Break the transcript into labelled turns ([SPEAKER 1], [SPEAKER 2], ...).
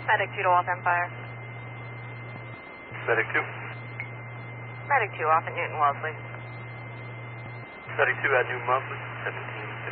[SPEAKER 1] Medic 2 to off Empire.
[SPEAKER 2] Medic 2.
[SPEAKER 1] Medic 2 off at Newton Wellesley.
[SPEAKER 2] Medic 2 at Newton Wellesley, 17.